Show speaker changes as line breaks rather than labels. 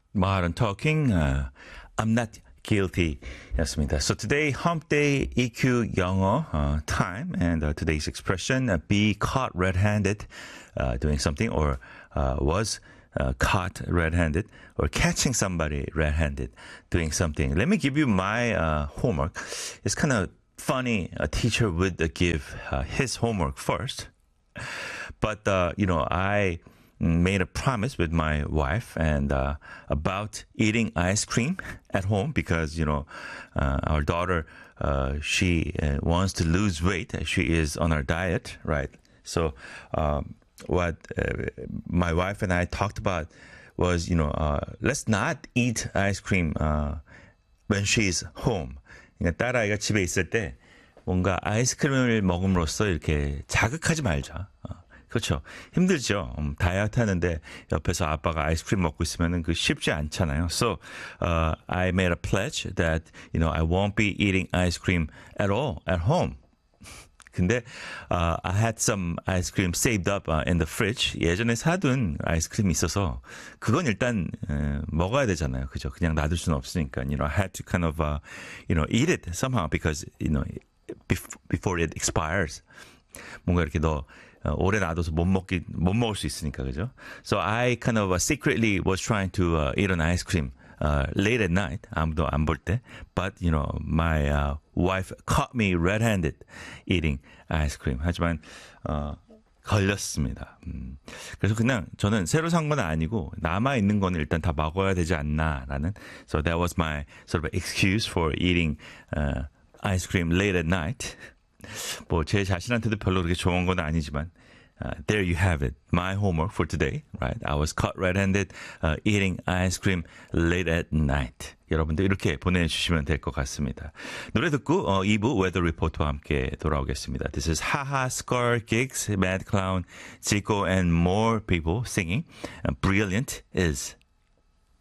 Modern talking. I'm not guilty. 였습니다. So today, hump day EQ 영어 time. And today's expression, be caught red-handed doing something or was caught red-handed or catching somebody red-handed doing something. Let me give you my homework. It's kind of funny. A teacher would give his homework first. But, I made a promise with my wife and about eating ice cream at home because, our daughter, she wants to lose weight. She is on our diet, right? So what my wife and I talked about was, let's not eat ice cream when she's home. 그러니까 딸아이가 집에 있을 때 뭔가 아이스크림을 먹음으로써 이렇게 자극하지 말자. 그렇죠. 힘들죠. 다이어트 하는데 옆에서 아빠가 아이스크림 먹고 있으면은 그 쉽지 않잖아요. So, I made a pledge that, I won't be eating ice cream at all at home. 근데, I had some ice cream saved up in the fridge. 예전에 사둔 아이스크림이 있어서 그건 일단 먹어야 되잖아요. 그죠? 그냥 놔둘 수는 없으니까. I had to kind of, eat it somehow because, before it expires. 뭔가 이렇게 오래 놔둬서 못 먹을 수 있으니까, 그죠? So I kind of secretly was trying to eat an ice cream late at night. 아무도 안 볼 때. But, my wife caught me red-handed eating ice cream. 하지만, 걸렸습니다. 그래서 그냥 저는 새로 산 건 아니고 남아있는 거는 일단 다 먹어야 되지 않나라는. So that was my sort of excuse for eating ice cream late at night. 뭐 제 자신한테도 별로 그렇게 좋은 건 아니지만 there you have it. My homework for today, right? I was caught red-handed eating ice cream late at night. 여러분들 이렇게 보내주시면 될 것 같습니다. 노래 듣고 2부 Weather Report와 함께 돌아오겠습니다. This is Haha, Scar, Gigs, Mad Clown, Zico, and more people singing Brilliant Is.